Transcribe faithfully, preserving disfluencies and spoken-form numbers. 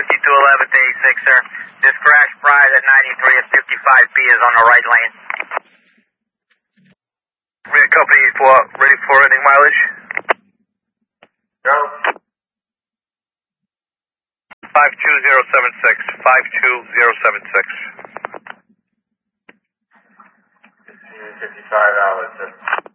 fifty-two eleven to eighty-six, sir. This crash prior at ninety-three at fifty-five B is on the right lane. Rear company for, ready for ending mileage? Go. five two zero seven six, five two zero seven six. fifty-five hours, sir.